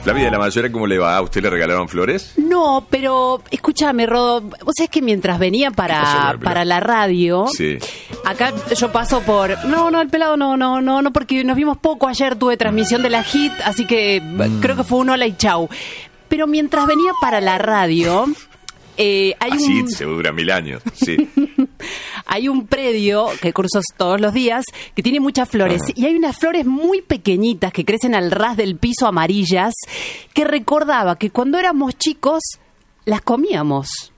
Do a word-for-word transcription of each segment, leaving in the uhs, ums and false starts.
Flavia de la Mayora, ¿cómo le va? ¿A usted le regalaron flores? No, pero escúchame, Rodo, vos sabés que mientras venía para, para la radio, sí. Acá yo paso por... No, no, el pelado no, no, no, no, porque nos vimos poco ayer, tuve transmisión de la Hit, así que mm. creo que fue un hola y chau. Pero mientras venía para la radio... Eh, hay Así un... se dura mil años, sí. Hay un predio que curso todos los días que tiene muchas flores. Ajá. Y hay unas flores muy pequeñitas que crecen al ras del piso, amarillas, que recordaba que cuando éramos chicos las comíamos.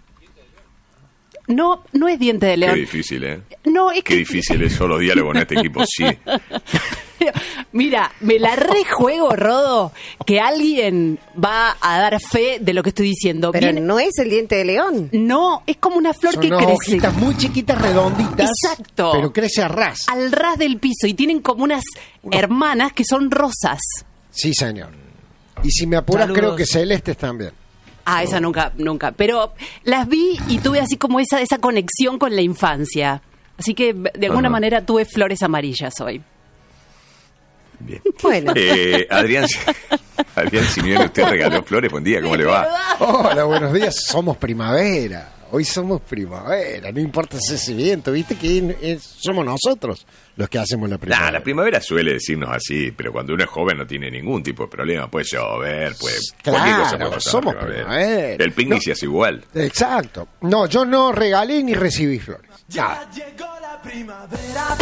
No, no es diente de león. Qué difícil, ¿eh? No, es Qué que... difícil es solo diálogo en este equipo, sí. Mira, me la rejuego, Rodo, que alguien va a dar fe de lo que estoy diciendo. Pero Viene... no es el diente de león. No, es como una flor Son que unas crece. hojitas muy chiquitas, redonditas. Exacto. Pero crece a ras. Al ras del piso. Y tienen como unas Uno. hermanas que son rosas. Sí, señor. Y si me apuras, Saludos. creo que celestes también. Ah, esa nunca, nunca. Pero las vi y tuve así como esa, esa conexión con la infancia. Así que de alguna Ajá. manera tuve flores amarillas hoy. Bien. Bueno. Eh, Adrián, Adrián Simeone, usted regaló flores. Buen día, ¿cómo le va? Hola, buenos días. Somos primavera. Hoy somos primavera. No importa ese viento, ¿viste? Que es, somos nosotros los que hacemos la primavera. Nah, la primavera suele decirnos así, pero cuando uno es joven no tiene ningún tipo de problema. Puede llover, puede... Claro, cualquier cosa puede pasar. somos primavera. primavera. El picnic no, se hace igual. Exacto. No, yo no regalé ni recibí flores. Ya llegó la primavera.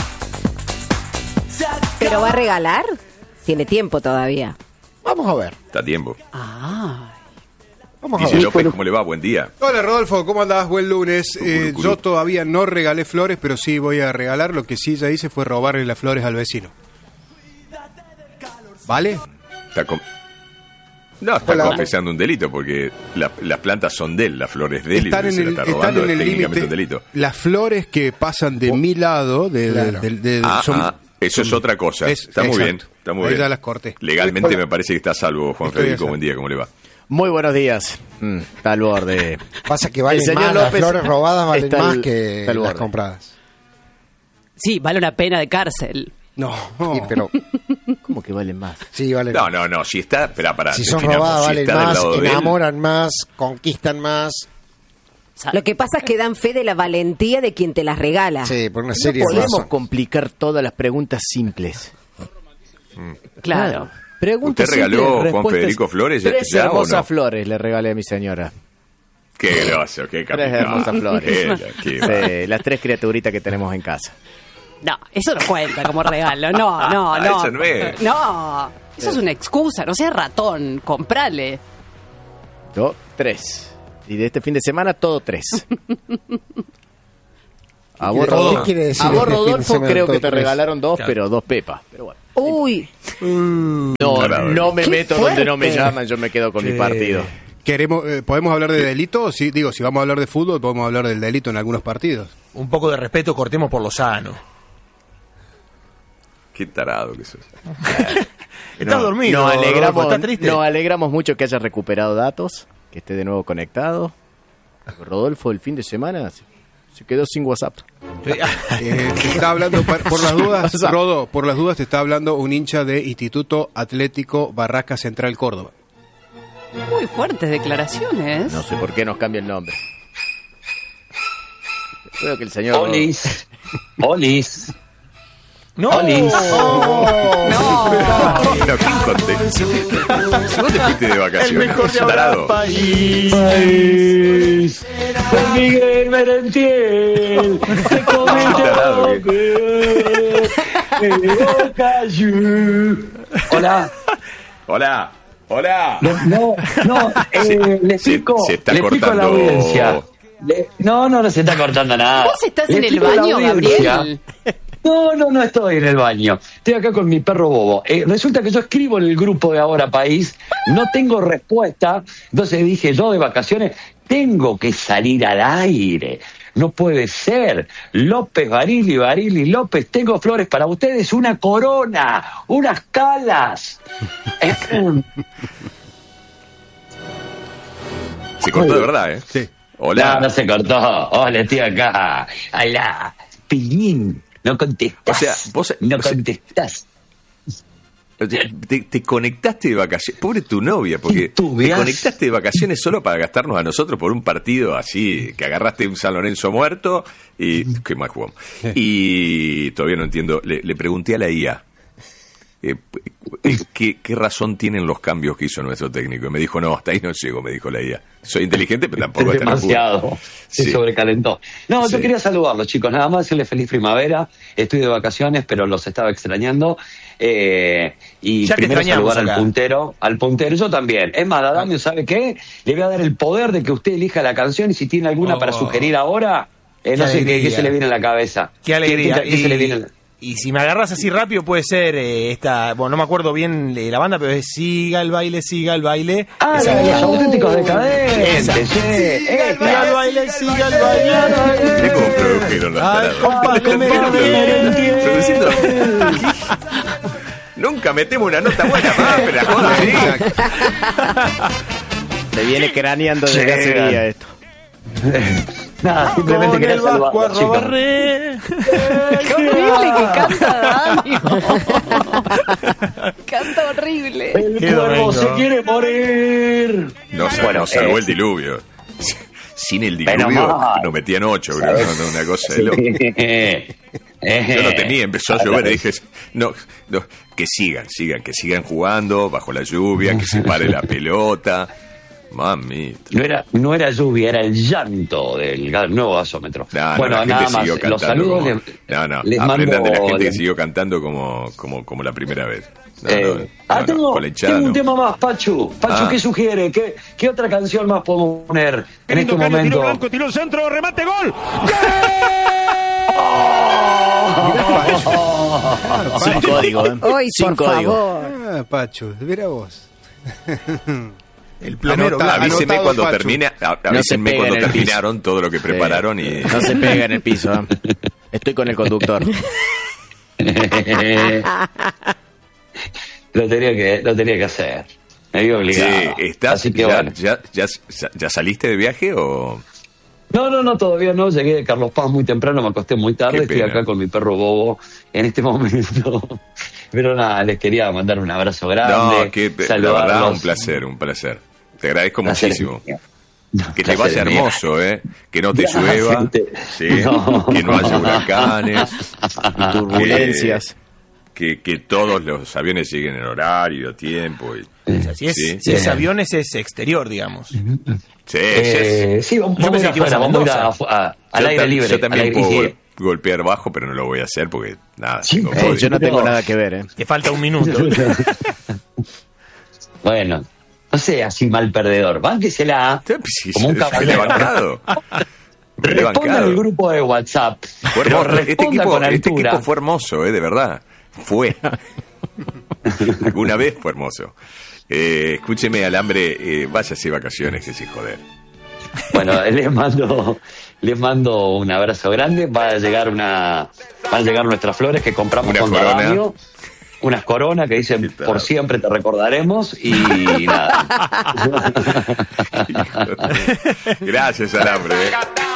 ¿Pero va a regalar? Tiene tiempo todavía. Vamos a ver. Está a tiempo. Ah. Vamos a Dice ver. López, ¿cómo le va? Buen día. Hola Rodolfo, ¿cómo andás? Buen lunes. Eh, Cucurú. yo todavía no regalé flores, pero sí voy a regalar. Lo que sí ya hice fue robarle las flores al vecino. ¿Vale? Está com- no, está Hola. confesando un delito porque la, las plantas son de él, las flores de él y Están se en la el, está están robando, en es el técnicamente límite. un delito. Las flores que pasan de mi lado, de, de- Claro. de- de- Ah, son- ah, eso es otra cosa. Es- está muy exacto. bien, está muy Ahí bien. ya las corté. Legalmente Hola. me parece que está a salvo, Juan Estoy Federico. a Buen día, ¿cómo le va? Muy buenos días. Mm, está al borde. Pasa que valen El señor más, López las flores robadas valen está más al- que está al las borde. compradas. Sí, vale una pena de cárcel. No, Sí, pero ¿Cómo que valen más? sí, valen No, no, no, si está, espera, para, Si son definamos, robadas si valen está del más, lado de él, enamoran más, conquistan más. Lo que pasa es que dan fe de la valentía de quien te las regala. Sí, por una serie de Podemos razones. complicar todas las preguntas simples. Claro. Preguntas ¿Usted regaló, simples, Juan respuestas- Federico, flores ya- Tres ya o hermosas no? flores le regalé a mi señora. Qué groso, qué Tres capitán. hermosas flores. Qué- qué- Sí, las tres criaturitas que tenemos en casa. No, eso no cuenta como regalo. No, no, Ah, no. eso no es. No, eso es una excusa. No seas ratón. Comprale. Dos, tres. Y de este fin de semana, todo tres. A vos, ¿Qué Rodolfo, quiere decir a vos, este fin de Rodolfo semana creo todo que te tres? regalaron dos, pero dos pepas. Pero bueno. Uy, No, Claro. no me Qué meto donde no me fuerte. llaman, yo me quedo con mi Eh, partido. ¿Queremos, eh, ¿Podemos hablar de delito? Sí, digo, si vamos a hablar de fútbol, podemos hablar del delito en algunos partidos. Un poco de respeto, cortemos por lo sano. Qué tarado que sos. Estás dormido, Nos Rodolfo, alegramos, ¿estás triste? nos alegramos mucho que hayas recuperado datos, que esté de nuevo conectado. Rodolfo, el fin de semana se, se quedó sin WhatsApp. Eh, te está hablando, por, por las dudas, Rodo, por las dudas te está hablando un hincha de Instituto Atlético Barraca Central Córdoba. Muy fuertes declaraciones. No sé por qué nos cambia el nombre. Creo que el señor... Olis. Olis. No. Olis. No. No, ¿quién conté? Si vos te fuiste de vacaciones, tarado. País. Con Miguel Merentiel. Se Tarado, cometió que. Hola. Hola, hola. No, no, no, eh, Se- le se- explico, se está le explico a la cortando. audiencia. Le- no, no, no se está cortando nada. ¿Vos estás Le en el explico a la baño, audiencia. Gabriel? No, no, no estoy en el baño. Estoy acá con mi perro Bobo. Eh, resulta que yo escribo en el grupo de Ahora País, no tengo respuesta, entonces dije yo de vacaciones, tengo que salir al aire. No puede ser. López, Barili, Barili, López, tengo flores para ustedes, una corona, unas calas. Eh, Se cortó de verdad, ¿eh? Sí. Hola. No, no se cortó. Hola, estoy acá. Hola. Piñín, no contestás. O sea, vos- no o sea- contestás. Te, te conectaste de vacaciones, pobre tu novia, porque te conectaste de vacaciones solo para gastarnos a nosotros por un partido así, que agarraste un San Lorenzo muerto y qué más jugamos. Y todavía no entiendo, le, le pregunté a la I A eh, ¿qué, qué razón tienen los cambios que hizo nuestro técnico, y me dijo, no, hasta ahí no llego, me dijo la I A. Soy inteligente, pero tampoco es demasiado, se sí. sobrecalentó. No, sí. Yo quería saludarlos, chicos, nada más decirles feliz primavera. Estoy de vacaciones, pero los estaba extrañando. Eh, y ya primero saludar acá. al puntero, al puntero, yo también. Es más, Adamio, ¿sabe qué? Le voy a dar el poder de que usted elija la canción, y si tiene alguna oh. para sugerir ahora, eh, no sé qué, qué se le viene a la cabeza. Qué alegría. ¿Qué, qué, qué y, se le viene a la... y si me agarras así rápido, puede ser eh, esta, bueno, no me acuerdo bien de la banda, pero es Siga el baile, siga el baile. Ah, esa, la de los auténticos decadentes. Esa. Sí. Siga el baile, baile, siga el baile. ¿Qué como produjeron las Ay, compadre, me produciendo. Nunca metemos una nota buena más, pero la joda, ¿sí? Se viene craneando desde sí. hace días esto. Nada, simplemente con quería el Vasco a chicos. ¡Qué horrible que canta Dani! Canta horrible. El cuervo se quiere morir. No, sal, bueno, no salvó eh, el diluvio. Sin el diluvio nos metían ocho, bro. No, no, una cosa de loco. Yo lo tenía, empezó a llover y dije, no, no, que sigan, sigan, que sigan jugando bajo la lluvia, que se pare la pelota. Mami. No era, no era lluvia, era el llanto del nuevo gasómetro. No, bueno, no, la nada gente más. siguió Los cantando saludos como, les, no, no, les aprendan mando, de la gente les, que siguió cantando como, como, como la primera vez. No, eh, no, no, ah, no, tengo, con la hinchada, tengo un no. tema más, Pachu. Pachu, Ah. ¿qué sugiere? ¿Qué, ¿Qué otra canción más podemos poner en este Caño, momento? tiro blanco, tiro centro, remate, gol. Sin código, ¿eh? Hoy, Sin por código. favor. Ah, Pacho, mira vos. El plomero Anota- blanco. Avísenme Anotado, cuando Pachu. termine, a- No se avísenme pega cuando en el piso. terminaron todo lo que prepararon y No se pega en el piso. ¿eh? Estoy con el conductor. lo, tenía que, lo tenía que hacer. Me vi obligado. sí, ¿estás, Así que ya, bueno. ya, ya, ya, ya saliste de viaje o...? No, no, no, todavía no. Llegué de Carlos Paz muy temprano, me acosté muy tarde. Qué Estoy pena. acá con mi perro Bobo en este momento. Pero nada, les quería mandar un abrazo grande. No, que la saludarlos. verdad, un placer, un placer. Te agradezco Placer muchísimo. es mío. Que te Placer vaya es mío. hermoso, ¿eh? Que no te Ya, llueva, gente. ¿sí? No. Que no haya huracanes, Y turbulencias. que, que todos los aviones lleguen en horario, tiempo. Y, O sea, si es, sí, si es aviones, es exterior, digamos. sí, Eh, sí, vamos, Yo vamos pensé a que ibas a afuera, vamos a ir a- Mendoza. a- al Yo aire tam- libre. Yo al también aire- puedo y- gol- golpear bajo, pero no lo voy a hacer porque, nada, Sí, tengo eh, Eh, COVID. yo no tengo No. nada que ver, ¿eh? Te falta un minuto. Bueno, no sé, así mal perdedor. Bánquesela Sí, como un me he caballero. bancado. Me he Responda bancado. en el grupo de WhatsApp. Fue Pero hermoso. Este responda equipo, con este altura. equipo fue hermoso, eh, de verdad. Fue. Alguna vez fue hermoso. Eh, escúcheme, Alambre, eh, váyase de vacaciones, que sí, joder. Bueno, les mando, les mando un abrazo grande. Va a llegar una, van a llegar nuestras flores que compramos Una con corona. Adamio. Unas coronas que dicen por siempre te recordaremos y nada. Gracias, Alambre. eh.